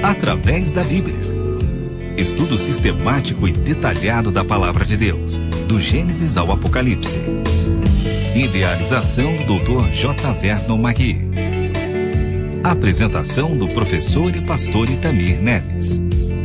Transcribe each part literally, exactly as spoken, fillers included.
através da Bíblia. Estudo sistemático e detalhado da Palavra de Deus, do Gênesis ao Apocalipse. Idealização do doutor J. Vernon Magui. Apresentação do professor e pastor Itamir Neves.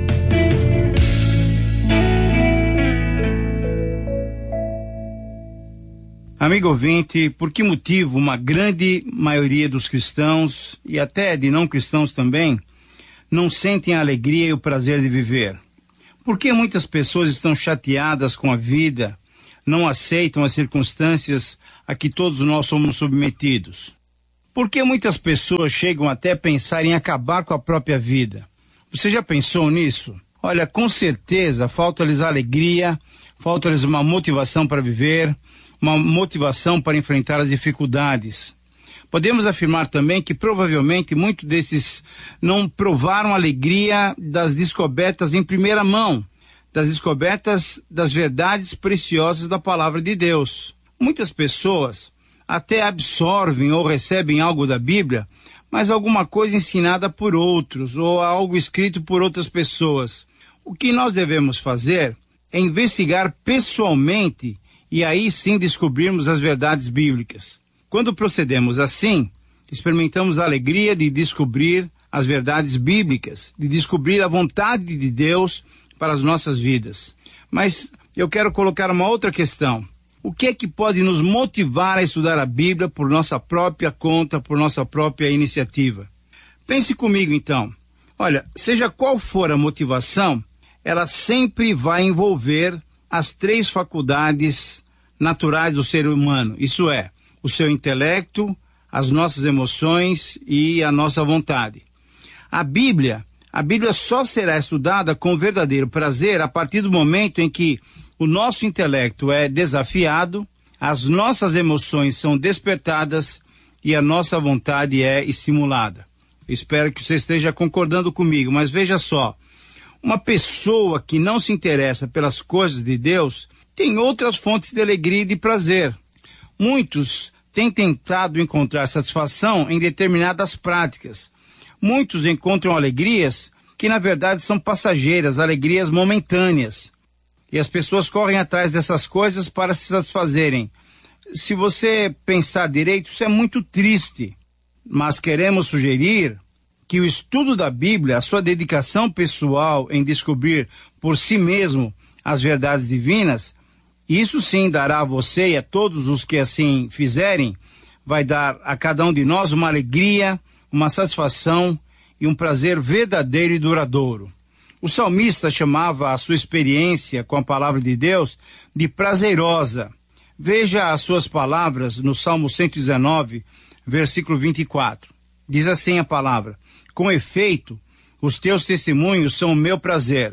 Amigo ouvinte, por que motivo uma grande maioria dos cristãos, e até de não cristãos também, não sentem a alegria e o prazer de viver? Por que muitas pessoas estão chateadas com a vida, não aceitam as circunstâncias a que todos nós somos submetidos? Por que muitas pessoas chegam até a pensar em acabar com a própria vida? Você já pensou nisso? Olha, com certeza falta-lhes alegria, falta-lhes uma motivação para viver, uma motivação para enfrentar as dificuldades. Podemos afirmar também que provavelmente muitos desses não provaram a alegria das descobertas em primeira mão, das descobertas das verdades preciosas da Palavra de Deus. Muitas pessoas até absorvem ou recebem algo da Bíblia, mas alguma coisa ensinada por outros ou algo escrito por outras pessoas. O que nós devemos fazer é investigar pessoalmente e aí sim descobrirmos as verdades bíblicas. Quando procedemos assim, experimentamos a alegria de descobrir as verdades bíblicas, de descobrir a vontade de Deus para as nossas vidas. Mas eu quero colocar uma outra questão. O que é que pode nos motivar a estudar a Bíblia por nossa própria conta, por nossa própria iniciativa? Pense comigo então. Olha, seja qual for a motivação, ela sempre vai envolver as três faculdades naturais do ser humano, isso é, o seu intelecto, as nossas emoções e a nossa vontade. A Bíblia, a Bíblia só será estudada com verdadeiro prazer a partir do momento em que o nosso intelecto é desafiado, as nossas emoções são despertadas e a nossa vontade é estimulada. Eu espero que você esteja concordando comigo, mas veja só, uma pessoa que não se interessa pelas coisas de Deus tem outras fontes de alegria e de prazer. Muitos têm tentado encontrar satisfação em determinadas práticas. Muitos encontram alegrias que na verdade são passageiras, alegrias momentâneas. E as pessoas correm atrás dessas coisas para se satisfazerem. Se você pensar direito, isso é muito triste. Mas queremos sugerir que o estudo da Bíblia, a sua dedicação pessoal em descobrir por si mesmo as verdades divinas, isso sim dará a você e a todos os que assim fizerem, vai dar a cada um de nós uma alegria, uma satisfação e um prazer verdadeiro e duradouro. O salmista chamava a sua experiência com a palavra de Deus de prazerosa. Veja as suas palavras no Salmo cento e dezenove, versículo vinte e quatro. Diz assim a palavra: com efeito, os teus testemunhos são o meu prazer.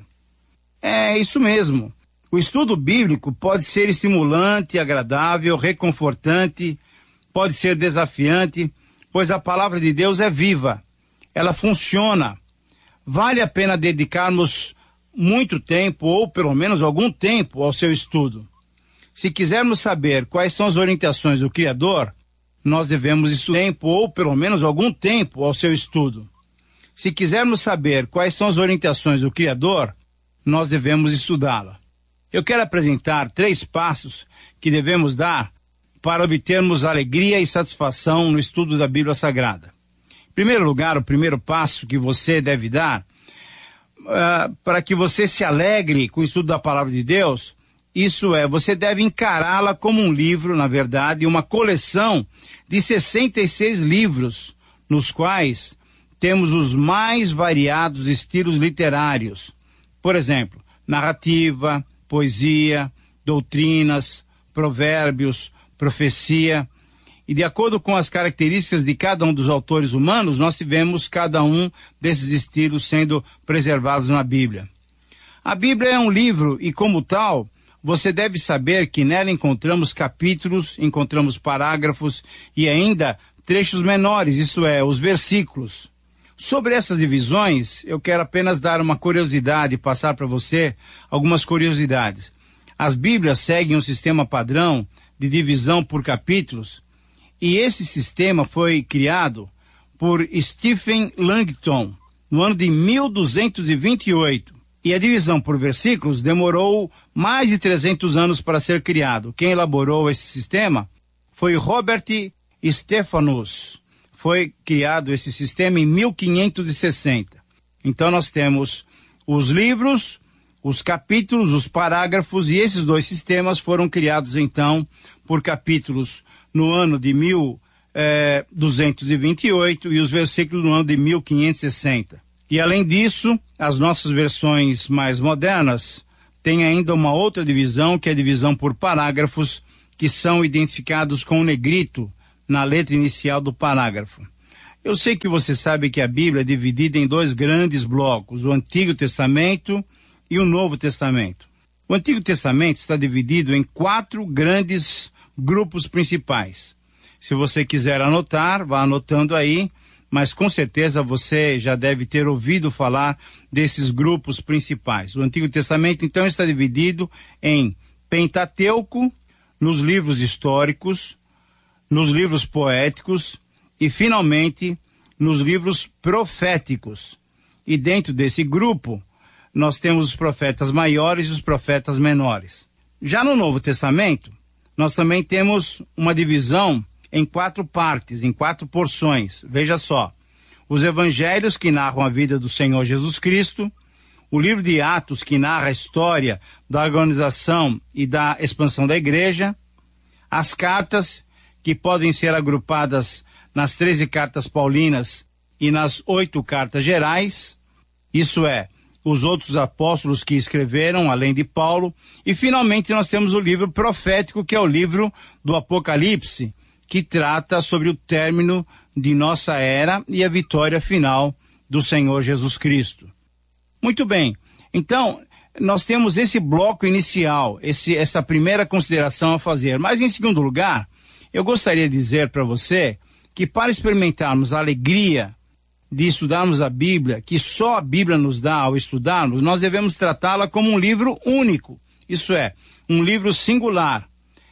É isso mesmo. O estudo bíblico pode ser estimulante, agradável, reconfortante, pode ser desafiante, pois a palavra de Deus é viva. Ela funciona. Vale a pena dedicarmos muito tempo, ou pelo menos algum tempo, ao seu estudo. Se quisermos saber quais são as orientações do Criador, nós devemos estudar tempo, ou pelo menos algum tempo, ao seu estudo. Se quisermos saber quais são as orientações do Criador, nós devemos estudá-la. Eu quero apresentar três passos que devemos dar para obtermos alegria e satisfação no estudo da Bíblia Sagrada. Em primeiro lugar, o primeiro passo que você deve dar uh, para que você se alegre com o estudo da Palavra de Deus, isso é, você deve encará-la como um livro, na verdade, uma coleção de sessenta e seis livros, nos quais temos os mais variados estilos literários. Por exemplo, narrativa, poesia, doutrinas, provérbios, profecia. E de acordo com as características de cada um dos autores humanos, nós tivemos cada um desses estilos sendo preservados na Bíblia. A Bíblia é um livro e, como tal, você deve saber que nela encontramos capítulos, encontramos parágrafos e ainda trechos menores, isto é, os versículos. Sobre essas divisões, eu quero apenas dar uma curiosidade, passar para você algumas curiosidades. As Bíblias seguem um sistema padrão de divisão por capítulos, e esse sistema foi criado por Stephen Langton, no ano de mil duzentos e vinte e oito. E a divisão por versículos demorou mais de trezentos anos para ser criado. Quem elaborou esse sistema foi Robert Stephanus. Foi criado esse sistema em mil quinhentos e sessenta. Então nós temos os livros, os capítulos, os parágrafos, e esses dois sistemas foram criados então por capítulos no ano de mil duzentos e vinte e oito e os versículos no ano de mil quinhentos e sessenta. E além disso, as nossas versões mais modernas têm ainda uma outra divisão, que é a divisão por parágrafos, que são identificados com um negrito na letra inicial do parágrafo. Eu sei que você sabe que a Bíblia é dividida em dois grandes blocos, o Antigo Testamento e o Novo Testamento. O Antigo Testamento está dividido em quatro grandes grupos principais. Se você quiser anotar, vá anotando aí, mas com certeza você já deve ter ouvido falar desses grupos principais. O Antigo Testamento, então, está dividido em Pentateuco, nos livros históricos, nos livros poéticos e, finalmente, nos livros proféticos. E dentro desse grupo, nós temos os profetas maiores e os profetas menores. Já no Novo Testamento, nós também temos uma divisão em quatro partes, em quatro porções. Veja só, os evangelhos que narram a vida do Senhor Jesus Cristo, o livro de Atos que narra a história da organização e da expansão da igreja, as cartas que podem ser agrupadas nas treze cartas paulinas e nas oito cartas gerais, isso é, os outros apóstolos que escreveram, além de Paulo, e finalmente nós temos o livro profético, que é o livro do Apocalipse, que trata sobre o término de nossa era e a vitória final do Senhor Jesus Cristo. Muito bem, então nós temos esse bloco inicial, esse, essa primeira consideração a fazer. Mas em segundo lugar, eu gostaria de dizer para você que para experimentarmos a alegria de estudarmos a Bíblia, que só a Bíblia nos dá ao estudarmos, nós devemos tratá-la como um livro único, isso é, um livro singular.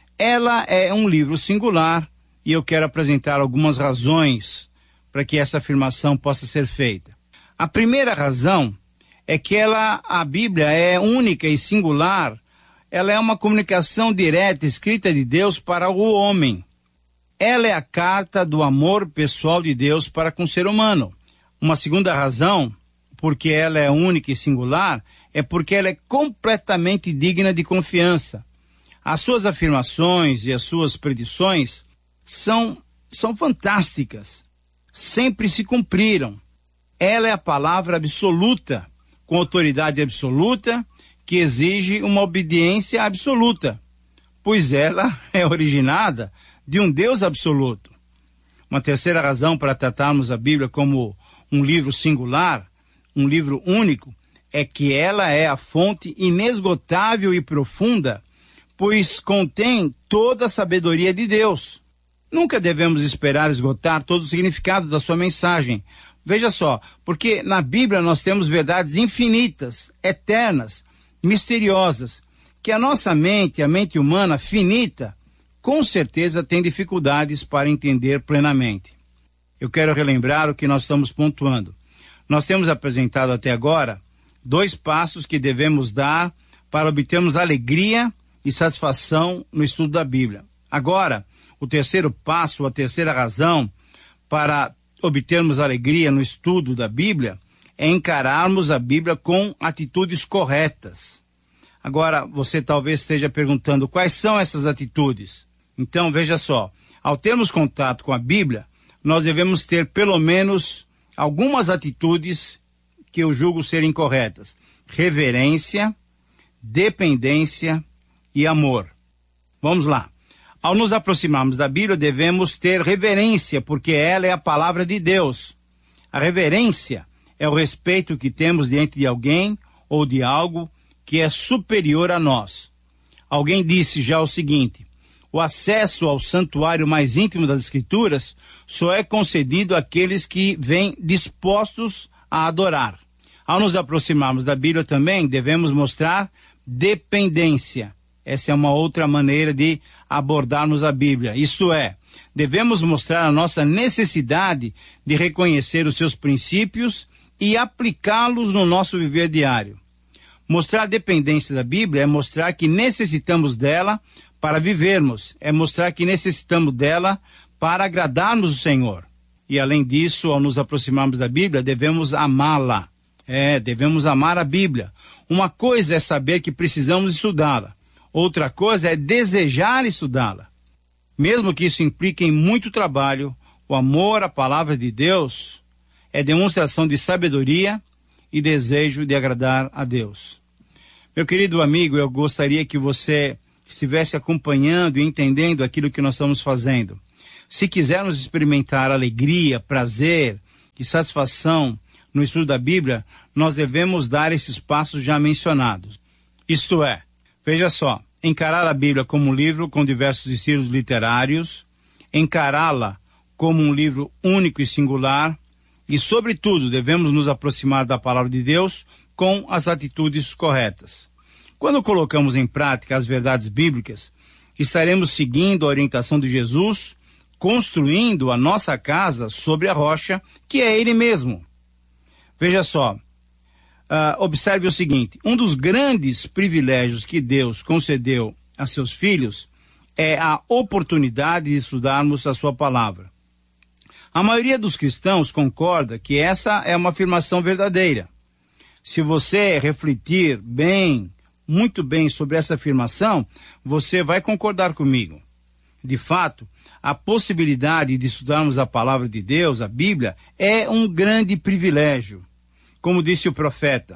Ela é um livro singular, e eu quero apresentar algumas razões para que essa afirmação possa ser feita. A primeira razão é que ela, a Bíblia é única e singular, ela é uma comunicação direta escrita de Deus para o homem. Ela é a carta do amor pessoal de Deus para com o ser humano. Uma segunda razão, porque ela é única e singular, é porque ela é completamente digna de confiança. As suas afirmações e as suas predições são, são fantásticas, sempre se cumpriram. Ela é a palavra absoluta, com autoridade absoluta, que exige uma obediência absoluta, pois ela é originada de um Deus absoluto. Uma terceira razão para tratarmos a Bíblia como um livro singular, um livro único, é que ela é a fonte inesgotável e profunda, pois contém toda a sabedoria de Deus. Nunca devemos esperar esgotar todo o significado da sua mensagem. Veja só, porque na Bíblia nós temos verdades infinitas, eternas, misteriosas, que a nossa mente, a mente humana finita, com certeza tem dificuldades para entender plenamente. Eu quero relembrar o que nós estamos pontuando. Nós temos apresentado até agora dois passos que devemos dar para obtermos alegria e satisfação no estudo da Bíblia. Agora, o terceiro passo, a terceira razão para obtermos alegria no estudo da Bíblia é encararmos a Bíblia com atitudes corretas. Agora, você talvez esteja perguntando quais são essas atitudes. Então, veja só, ao termos contato com a Bíblia, nós devemos ter pelo menos algumas atitudes que eu julgo serem corretas: reverência, dependência e amor. Vamos lá. Ao nos aproximarmos da Bíblia, devemos ter reverência, porque ela é a palavra de Deus. A reverência é o respeito que temos diante de alguém ou de algo que é superior a nós. Alguém disse já o seguinte: o acesso ao santuário mais íntimo das Escrituras só é concedido àqueles que vêm dispostos a adorar. Ao nos aproximarmos da Bíblia também, devemos mostrar dependência. Essa é uma outra maneira de abordarmos a Bíblia. Isto é, devemos mostrar a nossa necessidade de reconhecer os seus princípios e aplicá-los no nosso viver diário. Mostrar dependência da Bíblia é mostrar que necessitamos dela para vivermos, é mostrar que necessitamos dela para agradarmos o Senhor. E além disso, ao nos aproximarmos da Bíblia, devemos amá-la. É, devemos amar a Bíblia. Uma coisa é saber que precisamos estudá-la. Outra coisa é desejar estudá-la. Mesmo que isso implique em muito trabalho, o amor à palavra de Deus é demonstração de sabedoria e desejo de agradar a Deus. Meu querido amigo, eu gostaria que você estivesse acompanhando e entendendo aquilo que nós estamos fazendo. Se quisermos experimentar alegria, prazer e satisfação no estudo da Bíblia, nós devemos dar esses passos já mencionados. Isto é, veja só, encarar a Bíblia como um livro com diversos estilos literários, encará-la como um livro único e singular, e, sobretudo, devemos nos aproximar da palavra de Deus com as atitudes corretas. Quando colocamos em prática as verdades bíblicas, estaremos seguindo a orientação de Jesus, construindo a nossa casa sobre a rocha, que é Ele mesmo. Veja só, uh, observe o seguinte, um dos grandes privilégios que Deus concedeu a seus filhos é a oportunidade de estudarmos a sua palavra. A maioria dos cristãos concorda que essa é uma afirmação verdadeira. Se você refletir bem, muito bem sobre essa afirmação, você vai concordar comigo. De fato, a possibilidade de estudarmos a palavra de Deus, a Bíblia, é um grande privilégio. Como disse o profeta,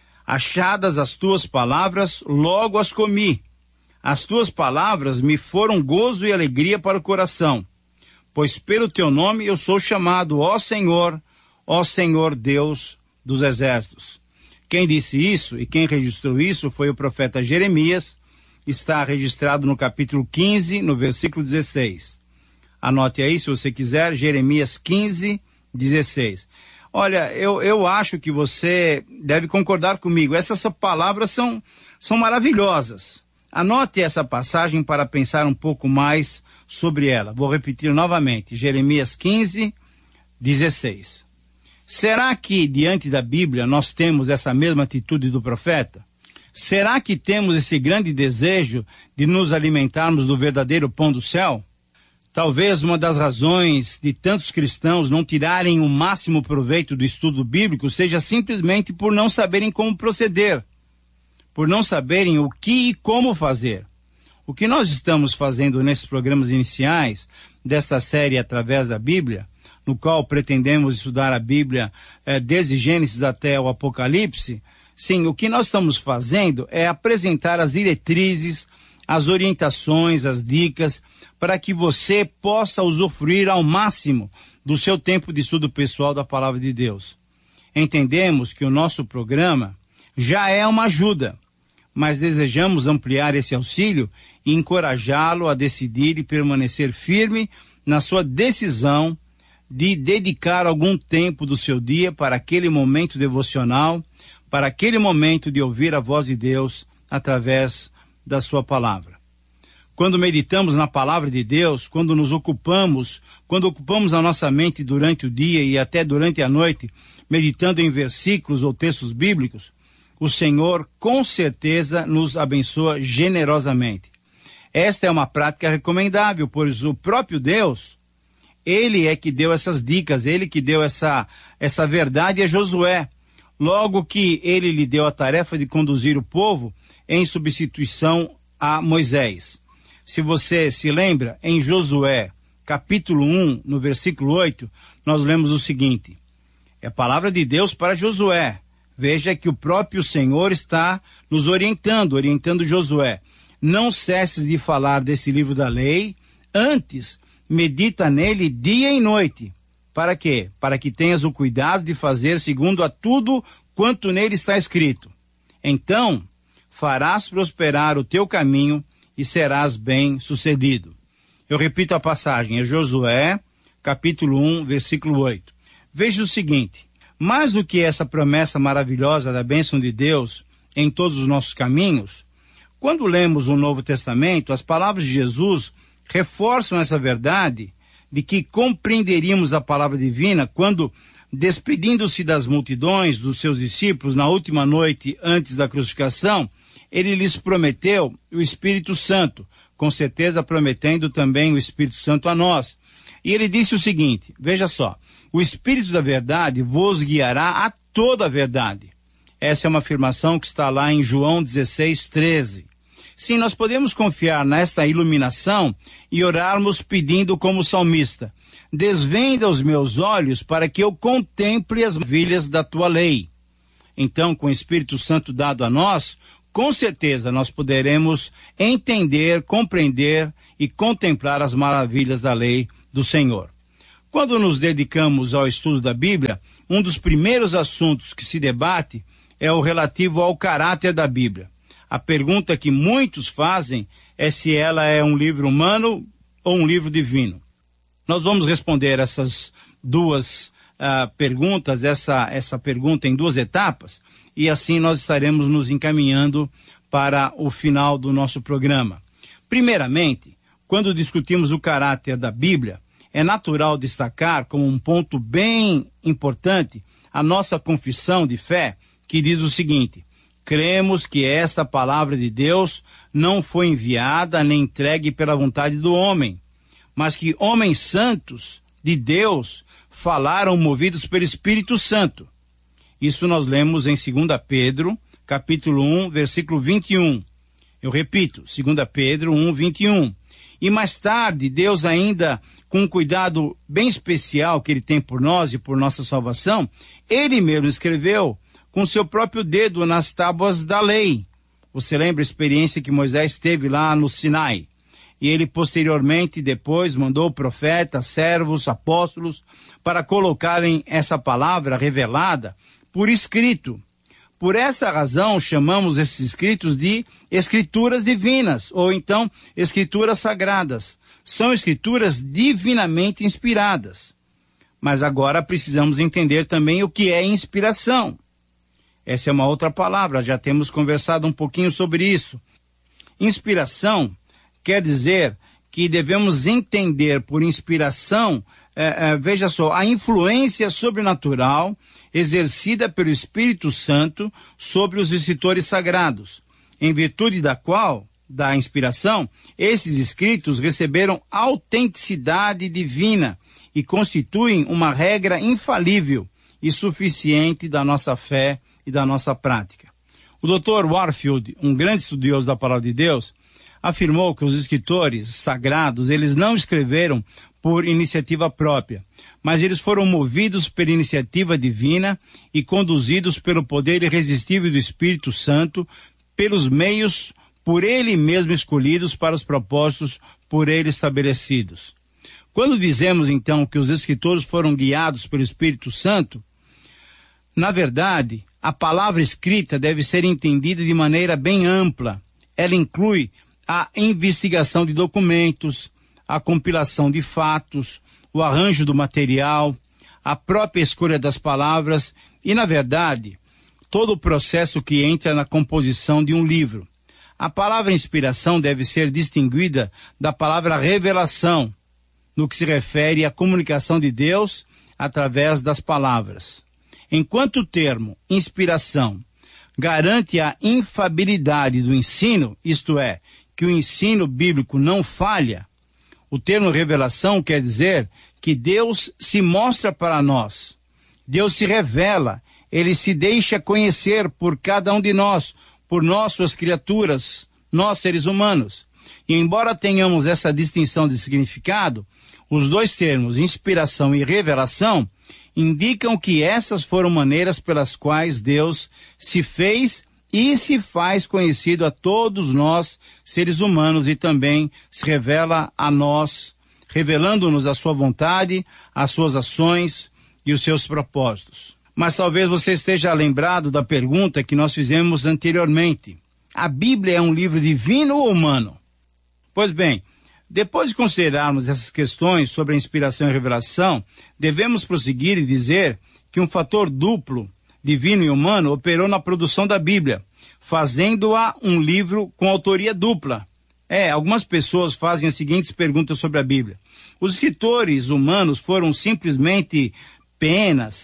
achadas as tuas palavras, logo as comi. As tuas palavras me foram gozo e alegria para o coração. Pois pelo teu nome eu sou chamado, ó Senhor, ó Senhor Deus dos exércitos. Quem disse isso e quem registrou isso foi o profeta Jeremias, está registrado no capítulo quinze, no versículo dezesseis. Anote aí, se você quiser, Jeremias quinze, dezesseis. Olha, eu, eu acho que você deve concordar comigo. Essas palavras são, são maravilhosas. Anote essa passagem para pensar um pouco mais sobre ela. Vou repetir novamente, Jeremias quinze, dezesseis. Será que diante da Bíblia nós temos essa mesma atitude do profeta? Será que temos esse grande desejo de nos alimentarmos do verdadeiro pão do céu? Talvez uma das razões de tantos cristãos não tirarem o máximo proveito do estudo bíblico seja simplesmente por não saberem como proceder, por não saberem o que e como fazer. O que nós estamos fazendo nesses programas iniciais desta série através da Bíblia, no qual pretendemos estudar a Bíblia eh, desde Gênesis até o Apocalipse, sim, o que nós estamos fazendo é apresentar as diretrizes, as orientações, as dicas, para que você possa usufruir ao máximo do seu tempo de estudo pessoal da Palavra de Deus. Entendemos que o nosso programa já é uma ajuda, mas desejamos ampliar esse auxílio e encorajá-lo a decidir e permanecer firme na sua decisão de dedicar algum tempo do seu dia para aquele momento devocional, para aquele momento de ouvir a voz de Deus através da sua palavra. Quando meditamos na palavra de Deus, quando nos ocupamos, quando ocupamos a nossa mente durante o dia e até durante a noite, meditando em versículos ou textos bíblicos, o Senhor com certeza nos abençoa generosamente. Esta é uma prática recomendável, pois o próprio Deus, Ele é que deu essas dicas, Ele que deu essa, essa verdade a Josué, logo que Ele lhe deu a tarefa de conduzir o povo em substituição a Moisés. Se você se lembra, em Josué, capítulo um, no versículo oito, nós lemos o seguinte, é a palavra de Deus para Josué. Veja que o próprio Senhor está nos orientando, orientando Josué. Não cesses de falar desse livro da lei, antes medita nele dia e noite. Para quê? Para que tenhas o cuidado de fazer segundo a tudo quanto nele está escrito. Então, farás prosperar o teu caminho e serás bem sucedido. Eu repito a passagem, é Josué, capítulo um, versículo oito. Veja o seguinte, mais do que essa promessa maravilhosa da bênção de Deus em todos os nossos caminhos, quando lemos o Novo Testamento, as palavras de Jesus reforçam essa verdade de que compreenderíamos a palavra divina quando despedindo-se das multidões, dos seus discípulos, na última noite antes da crucificação, ele lhes prometeu o Espírito Santo, com certeza prometendo também o Espírito Santo a nós. E ele disse o seguinte, veja só, o Espírito da verdade vos guiará a toda a verdade. Essa é uma afirmação que está lá em João dezesseis, treze. Sim, nós podemos confiar nesta iluminação e orarmos pedindo como salmista, desvenda os meus olhos para que eu contemple as maravilhas da tua lei. Então, com o Espírito Santo dado a nós, com certeza nós poderemos entender, compreender e contemplar as maravilhas da lei do Senhor. Quando nos dedicamos ao estudo da Bíblia, um dos primeiros assuntos que se debate é o relativo ao caráter da Bíblia. A pergunta que muitos fazem é se ela é um livro humano ou um livro divino. Nós vamos responder essas duas uh, perguntas, essa, essa pergunta em duas etapas, e assim nós estaremos nos encaminhando para o final do nosso programa. Primeiramente, quando discutimos o caráter da Bíblia, é natural destacar como um ponto bem importante a nossa confissão de fé, que diz o seguinte: cremos que esta palavra de Deus não foi enviada nem entregue pela vontade do homem, mas que homens santos de Deus falaram movidos pelo Espírito Santo. Isso nós lemos em Segunda Pedro, capítulo um, versículo vinte e um. Eu repito, Segunda Pedro um, vinte e um. E mais tarde, Deus ainda, com um cuidado bem especial que Ele tem por nós e por nossa salvação, Ele mesmo escreveu com seu próprio dedo nas tábuas da lei. Você lembra a experiência que Moisés teve lá no Sinai? E ele posteriormente, depois, mandou profetas, servos, apóstolos, para colocarem essa palavra revelada por escrito. Por essa razão, chamamos esses escritos de escrituras divinas, ou então escrituras sagradas. São escrituras divinamente inspiradas. Mas agora precisamos entender também o que é inspiração. Essa é uma outra palavra, já temos conversado um pouquinho sobre isso. Inspiração quer dizer que devemos entender por inspiração, é, é, veja só, a influência sobrenatural exercida pelo Espírito Santo sobre os escritores sagrados, em virtude da qual, da inspiração, esses escritos receberam autenticidade divina e constituem uma regra infalível e suficiente da nossa fé e da nossa prática. O doutor Warfield, um grande estudioso da Palavra de Deus, afirmou que os escritores sagrados, eles não escreveram por iniciativa própria, mas eles foram movidos pela iniciativa divina e conduzidos pelo poder irresistível do Espírito Santo, pelos meios por ele mesmo escolhidos para os propósitos por ele estabelecidos. Quando dizemos então que os escritores foram guiados pelo Espírito Santo, na verdade, a palavra escrita deve ser entendida de maneira bem ampla. Ela inclui a investigação de documentos, a compilação de fatos, o arranjo do material, a própria escolha das palavras e, na verdade, todo o processo que entra na composição de um livro. A palavra inspiração deve ser distinguida da palavra revelação, no que se refere à comunicação de Deus através das palavras. Enquanto o termo inspiração garante a infabilidade do ensino, isto é, que o ensino bíblico não falha, o termo revelação quer dizer que Deus se mostra para nós, Deus se revela, Ele se deixa conhecer por cada um de nós, por nós, suas criaturas, nós seres humanos. E embora tenhamos essa distinção de significado, os dois termos, inspiração e revelação, indicam que essas foram maneiras pelas quais Deus se fez e se faz conhecido a todos nós, seres humanos, e também se revela a nós, revelando-nos a sua vontade, as suas ações e os seus propósitos. Mas talvez você esteja lembrado da pergunta que nós fizemos anteriormente. A Bíblia é um livro divino ou humano? Pois bem, depois de considerarmos essas questões sobre a inspiração e revelação, devemos prosseguir e dizer que um fator duplo, divino e humano, operou na produção da Bíblia, fazendo-a um livro com autoria dupla. É, algumas pessoas fazem as seguintes perguntas sobre a Bíblia. Os escritores humanos foram simplesmente penas,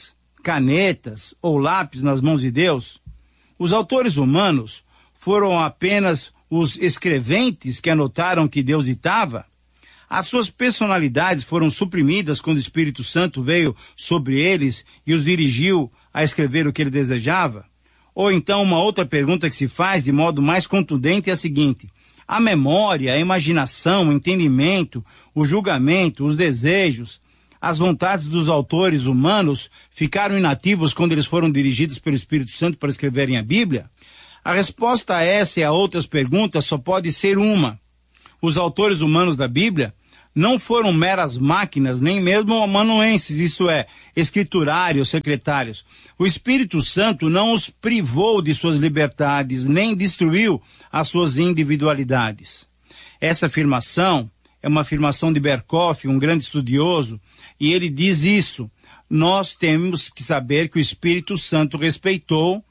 canetas ou lápis nas mãos de Deus? Os autores humanos foram apenas os escreventes que anotaram que Deus ditava? As suas personalidades foram suprimidas quando o Espírito Santo veio sobre eles e os dirigiu a escrever o que ele desejava? Ou então uma outra pergunta que se faz de modo mais contundente é a seguinte: a memória, a imaginação, o entendimento, o julgamento, os desejos, as vontades dos autores humanos ficaram inativos quando eles foram dirigidos pelo Espírito Santo para escreverem a Bíblia? A resposta a essa e a outras perguntas só pode ser uma. Os autores humanos da Bíblia não foram meras máquinas, nem mesmo amanuenses, isso é, escriturários, secretários. O Espírito Santo não os privou de suas liberdades, nem destruiu as suas individualidades. Essa afirmação é uma afirmação de Berkhoff, um grande estudioso, e ele diz isso: nós temos que saber que o Espírito Santo respeitou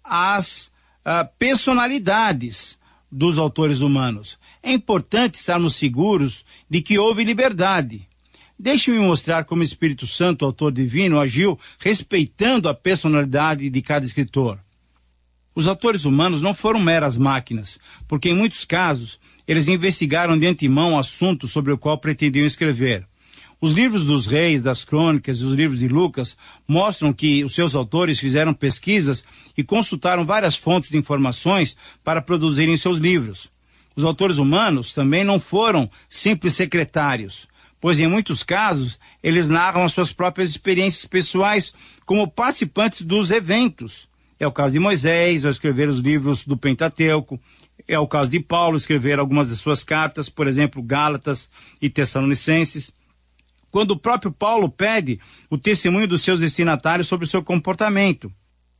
as uh, personalidades dos autores humanos. É importante estarmos seguros de que houve liberdade. Deixe-me mostrar como o Espírito Santo, o autor divino, agiu respeitando a personalidade de cada escritor. Os autores humanos não foram meras máquinas, porque em muitos casos eles investigaram de antemão o assunto sobre o qual pretendiam escrever. Os livros dos reis, das crônicas e os livros de Lucas mostram que os seus autores fizeram pesquisas e consultaram várias fontes de informações para produzirem seus livros. Os autores humanos também não foram simples secretários, pois em muitos casos eles narram as suas próprias experiências pessoais como participantes dos eventos. É o caso de Moisés, ao escrever os livros do Pentateuco. É o caso de Paulo, escrever algumas de suas cartas, por exemplo, Gálatas e Tessalonicenses. Quando o próprio Paulo pede o testemunho dos seus destinatários sobre o seu comportamento.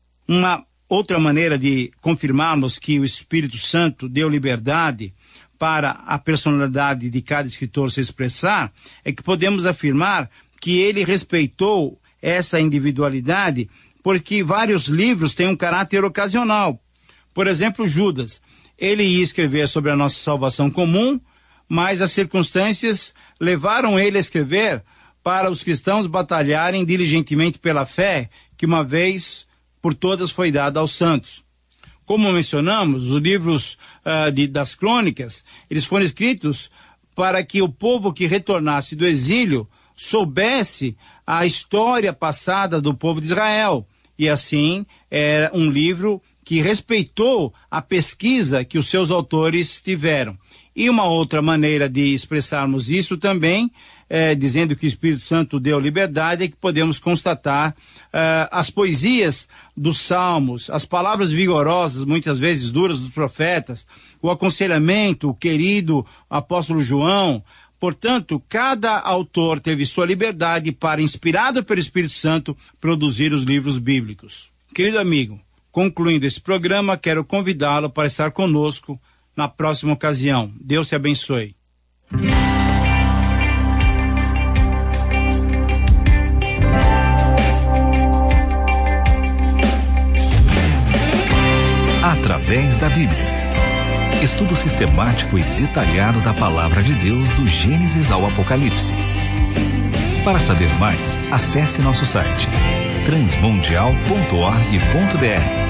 Uma outra maneira de confirmarmos que o Espírito Santo deu liberdade para a personalidade de cada escritor se expressar é que podemos afirmar que ele respeitou essa individualidade, porque vários livros têm um caráter ocasional. Por exemplo, Judas. Ele ia escrever sobre a nossa salvação comum, mas as circunstâncias levaram ele a escrever para os cristãos batalharem diligentemente pela fé que uma vez por todas foi dada aos santos. Como mencionamos, os livros uh, de, das crônicas, eles foram escritos para que o povo que retornasse do exílio soubesse a história passada do povo de Israel. E assim, é um livro que respeitou a pesquisa que os seus autores tiveram. E uma outra maneira de expressarmos isso também, é, dizendo que o Espírito Santo deu liberdade, é que podemos constatar é, as poesias dos salmos, as palavras vigorosas, muitas vezes duras, dos profetas, o aconselhamento, o querido apóstolo João. Portanto, cada autor teve sua liberdade para, inspirado pelo Espírito Santo, produzir os livros bíblicos. Querido amigo, concluindo esse programa, quero convidá-lo para estar conosco na próxima ocasião. Deus te abençoe. Através da Bíblia. Estudo sistemático e detalhado da Palavra de Deus do Gênesis ao Apocalipse. Para saber mais, acesse nosso site transmundial ponto org ponto br.